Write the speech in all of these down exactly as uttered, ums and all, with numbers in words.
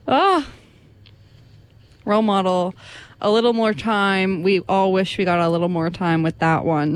Oh, role model. A little more time. We all wish we got a little more time with that one.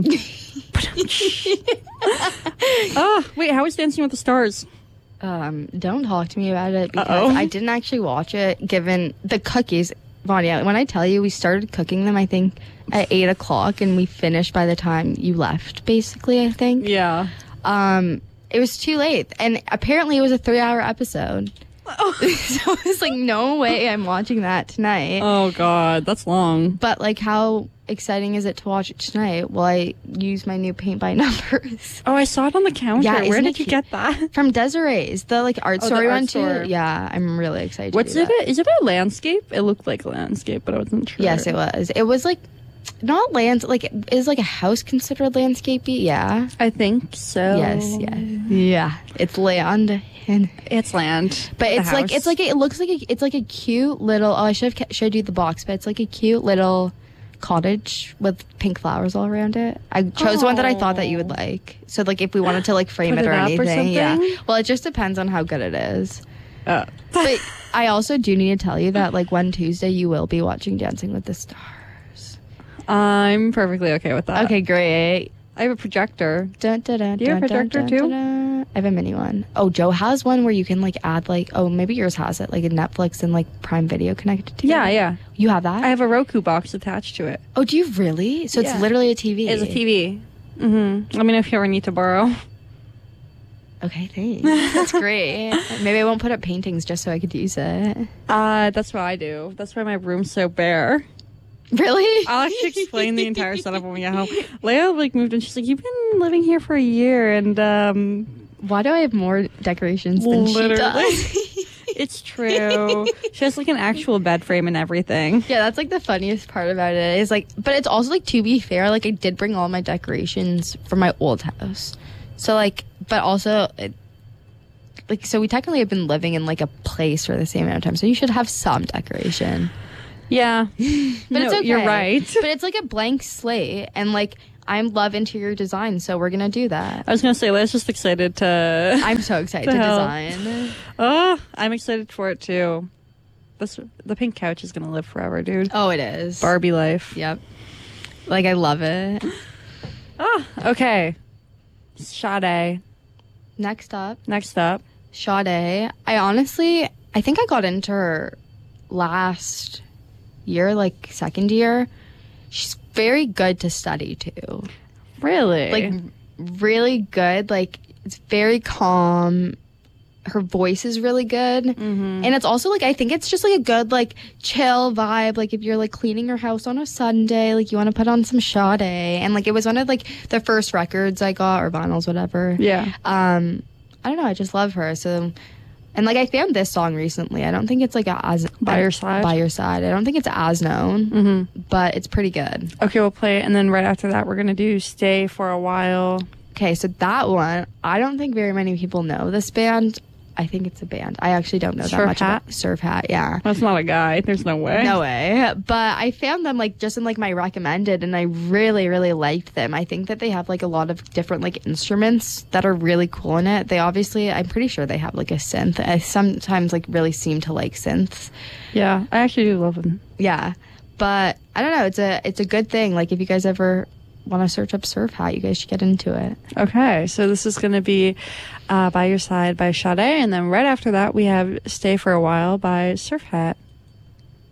Oh, wait, how was Dancing with the Stars? Um, don't talk to me about it because Uh-oh. I didn't actually watch it. Given the cookies, Vanya, when I tell you we started cooking them, I think at eight o'clock, and we finished by the time you left. Basically, I think. Yeah. Um, it was too late, and apparently it was a three-hour episode. Oh. So it's like, no way I'm watching that tonight. Oh, God, that's long. But like, how exciting is it to watch it tonight? Will I use my new paint by numbers? Oh, I saw it on the counter. Yeah, Where isn't did it you cute? get that? From Desiree's, the like art Oh, the story art one store. too. Yeah, I'm really excited. What's to do it? that. Is it a landscape? It looked like a landscape, but I wasn't sure. Yes, it was. It was like not lands. Like, is like a house considered landscapey? Yeah. I think so. Yes. Yes. Yeah. It's land. And It's land. but The it's like house. it's like a, it looks like a, it's like a cute little. Oh, I should have showed you the box, but it's like a cute little cottage with pink flowers all around it. I chose one that I thought that you would like. So like if we wanted to like frame Put it or it up or anything, yeah. something? Well, it just depends on how good it is. Uh, But I also do need to tell you that like one Tuesday you will be watching Dancing with the Stars. I'm perfectly okay with that. Okay, great. I have a projector. Dun, dun, dun, Do you have a dun, projector dun, too? dun, dun. I have a mini one. Oh, Joe has one where you can like add like, oh, maybe yours has it, like a Netflix and like Prime Video connected to Yeah, it. yeah. You have that? I have a Roku box attached to it. Oh, do you really? So Yeah. it's literally a T V. It's a T V. Mm-hmm. Let me know if you ever need to borrow. Okay, thanks. That's great. Maybe I won't put up paintings just so I could use it. Uh, that's what I do. That's why my room's so bare. Really? I'll actually explain the entire setup when we get home. Leia like moved in. She's like, "You've been living here for a year," and um, Why do I have more decorations than literally, she does? it's true. She has like an actual bed frame and everything. Yeah, that's like the funniest part about it is like, but it's also like, to be fair, like I did bring all my decorations from my old house. So like, but also it, like, so we technically have been living in like a place for the same amount of time. So you should have some decoration. Yeah, But it's No, okay. You're right. But it's like a blank slate, and like I love interior design, so we're gonna do that. I was gonna say, Leia's just excited to. I'm so excited The to hell? design. Oh, I'm excited for it too. This the pink couch is gonna live forever, dude. Oh, it is. Barbie life. Yep. Like I love it. Oh, okay. Sade. Next up, Next up. Sade. I honestly, I think I got into her last year, like second year. She's very good to study too. Really? Like really good. Like it's very calm. Her voice is really good. Mm-hmm. And it's also like, I think it's just like a good like chill vibe. Like if you're like cleaning your house on a Sunday, like you want to put on some Sade. And like it was one of like the first records I got, or vinyls, whatever. Yeah. Um, I don't know. I just love her. So, and like I found this song recently. I don't think it's like as By Your Side? By Your Side. I don't think it's as known, Mm-hmm. but it's pretty good. Okay, we'll play it, and then right after that, we're gonna do "Stay for a While." Okay, so that one, I don't think very many people know this band. I think it's a band. I actually don't know that Surf much Hat? about Surf Hat. Yeah. That's not a guy. There's no way. No way. But I found them like just in like my recommended, and I really, really liked them. I think that they have like a lot of different like instruments that are really cool in it. They obviously, I'm pretty sure they have like a synth. I sometimes like really seem to like synths. Yeah, I actually do love him. Yeah. But I don't know. It's a it's a good thing. Like if you guys ever want to search up Surf Hat, you guys should get into it. Okay, so this is gonna be uh, "By Your Side" by Sade, and then right after that, we have "Stay for a While" by Surf Hat.